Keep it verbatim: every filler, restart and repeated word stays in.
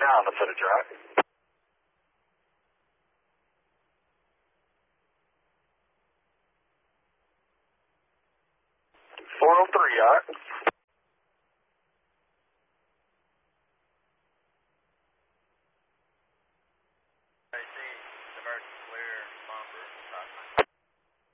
now on the footage, all right? four oh three, all right?